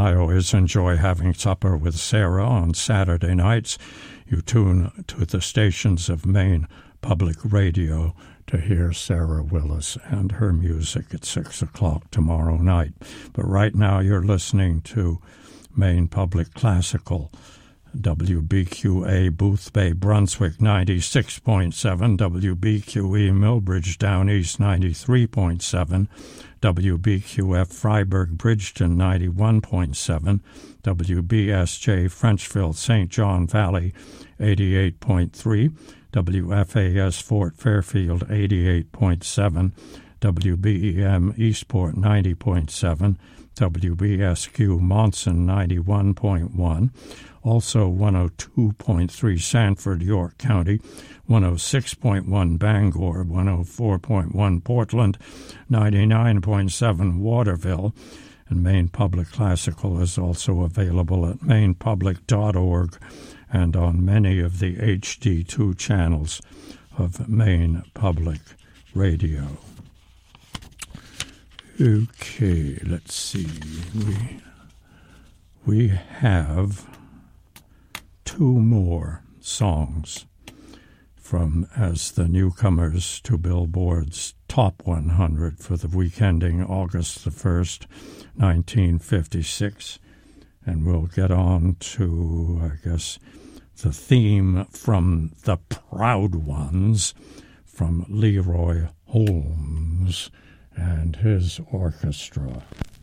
I always enjoy having supper with Sarah on Saturday nights. You tune to the stations of Maine Public Radio to hear Sarah Willis and her music at 6 o'clock tomorrow night. But right now you're listening to Maine Public Classical, WBQA Boothbay Brunswick 96.7, WBQE Millbridge Down East 93.7, WBQF Freiburg Bridgeton 91.7, WBSJ Frenchville St. John Valley 88.3, WFAS Fort Fairfield 88.7, WBEM Eastport 90.7, WBSQ Monson 91.1, also 102.3 Sanford, York County, 106.1 Bangor, 104.1 Portland, 99.7 Waterville, and Maine Public Classical is also available at mainepublic.org and on many of the HD2 channels of Maine Public Radio. Okay, let's see. We have two more songs from as the newcomers to Billboard's Top 100 for the week ending August the 1st, 1956. And we'll get on to, I guess, the theme from The Proud Ones from Leroy Holmes and his orchestra.